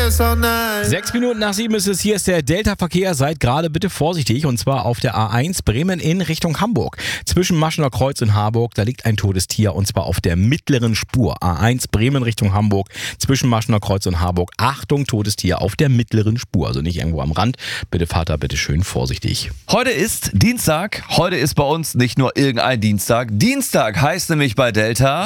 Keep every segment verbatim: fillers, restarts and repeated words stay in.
Sechs Minuten nach sieben ist es. Hier ist der Delta-Verkehr. Seid gerade bitte vorsichtig. Und zwar auf der A eins Bremen in Richtung Hamburg. Zwischen Maschener Kreuz und Harburg, da liegt ein totes Tier. Und zwar auf der mittleren Spur. A eins Bremen Richtung Hamburg. Zwischen Maschener Kreuz und Harburg. Achtung, totes Tier auf der mittleren Spur. Also nicht irgendwo am Rand. Bitte fahrt da bitte schön vorsichtig. Heute ist Dienstag. Heute ist bei uns nicht nur irgendein Dienstag. Dienstag heißt nämlich bei Delta...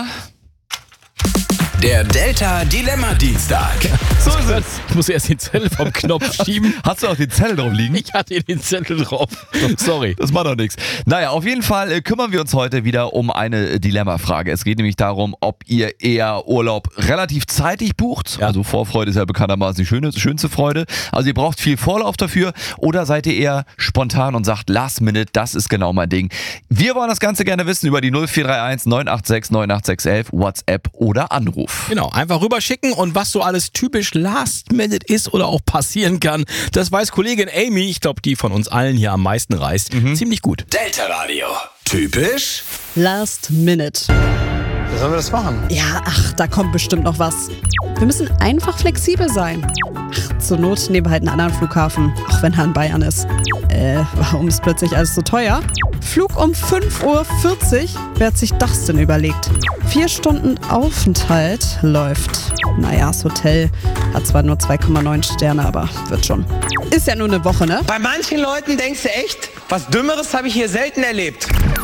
Der Delta-Dilemma-Dienstag. So ist es. Ich muss erst den Zettel vom Knopf schieben. Hast du auch den Zettel drauf liegen? Ich hatte den Zettel drauf. Sorry. Das macht doch nichts. Naja, auf jeden Fall äh, kümmern wir uns heute wieder um eine Dilemma-Frage. Es geht nämlich darum, ob ihr eher Urlaub relativ zeitig bucht. Ja. Also Vorfreude ist ja bekanntermaßen die schöne, schönste Freude. Also ihr braucht viel Vorlauf dafür. Oder seid ihr eher spontan und sagt Last Minute, das ist genau mein Ding. Wir wollen das Ganze gerne wissen über die null vier drei eins neun acht sechs neun acht sechs eins eins, WhatsApp oder Anruf. Genau, einfach rüberschicken und was so alles typisch Last Minute ist oder auch passieren kann, das weiß Kollegin Amy, ich glaube, die von uns allen hier am meisten reist, mhm. ziemlich gut. Delta Radio. Typisch Last Minute. Wie sollen wir das machen? Ja, ach, da kommt bestimmt noch was. Wir müssen einfach flexibel sein. Ach, zur Not nehmen wir halt einen anderen Flughafen, auch wenn er in Bayern ist. Äh, warum ist plötzlich alles so teuer? Flug um fünf Uhr vierzig, wer hat sich das denn überlegt? Vier Stunden Aufenthalt läuft. Naja, das Hotel hat zwar nur zwei Komma neun Sterne, aber wird schon. Ist ja nur eine Woche, ne? Bei manchen Leuten denkst du echt, was Dümmeres habe ich hier selten erlebt.